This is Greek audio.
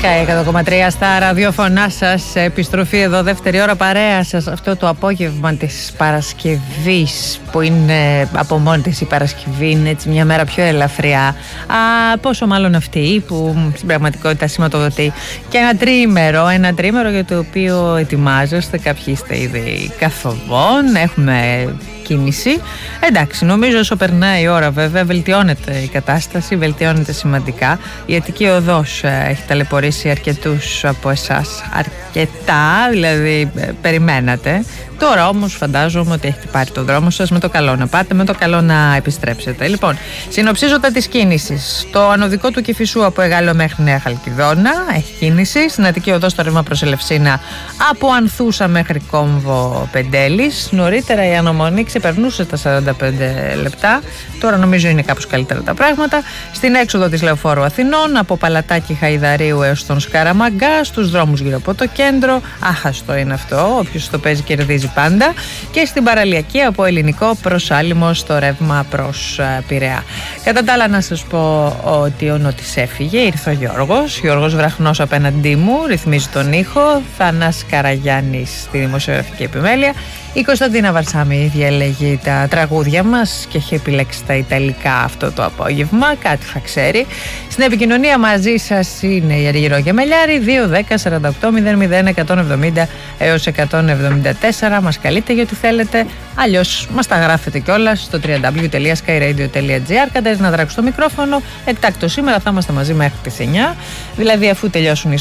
100,3 στα ραδιόφωνά σας. Επιστροφή εδώ, δεύτερη ώρα παρέα σας. Αυτό το απόγευμα της Παρασκευής, που είναι από μόνη της η Παρασκευή, είναι έτσι μια μέρα πιο ελαφριά. Πόσο μάλλον αυτή που στην πραγματικότητα σηματοδοτεί και ένα τρίμερο για το οποίο ετοιμάζεστε. Κάποιοι είστε ήδη καθοδόν, έχουμε κίνηση. Εντάξει, νομίζω όσο περνάει η ώρα βέβαια βελτιώνεται η κατάσταση, βελτιώνεται σημαντικά. Η Αττική Οδός έχει ταλαιπωρήσει αρκετούς από εσάς, αρκετά, δηλαδή περιμένατε. Τώρα όμως φαντάζομαι ότι έχετε πάρει το δρόμο σας, με το καλό να πάτε, με το καλό να επιστρέψετε. Λοιπόν, συνοψίζοντα της κίνησης. Το ανωδικό του Κηφισού από Εγάλεο μέχρι Νέα Χαλκιδόνα έχει κίνηση. Στην Αττική Οδό στο ρεύμα προς Ελευσίνα από Ανθούσα μέχρι Κόμβο Πεντέλης. Νωρίτερα η αναμονή ξεπερνούσε τα 45 λεπτά. Τώρα νομίζω είναι κάπως καλύτερα τα πράγματα. Στην έξοδο της Λεωφόρου Αθηνών από Παλατάκι Χαϊδαρίου έως τον Σκαραμαγκά, στους δρόμους γύρω από το κέντρο. Άχαστο είναι αυτό. Όποιος το παίζει κερδίζει πάντα. Και στην παραλιακή από Ελληνικό προς Άλυμο στο ρεύμα προς Πειραιά. Κατά τα άλλα, να σας πω ότι ο Νότης έφυγε, ήρθε ο Γιώργος Βραχνός απέναντί μου, ρυθμίζει τον ήχο, Θανάς Καραγιάννης στη δημοσιογραφική επιμέλεια. Η Κωνσταντίνα Βαρσάμι διαλέγει τα τραγούδια μας και έχει επιλέξει τα ιταλικά αυτό το απόγευμα, κάτι θα ξέρει. Στην επικοινωνία μαζί σας είναι η Αργυρό Γεμελιάρη, 210-48-00-170 έως 174. Μας καλείτε για ό,τι θέλετε, αλλιώς μας τα γράφετε κιόλας στο www.skyradio.gr. Κατερίνα Δράκου στο μικρόφωνο. Εκτάκτο σήμερα θα είμαστε μαζί μέχρι τις 9, δηλαδή αφού τελειώσουν οι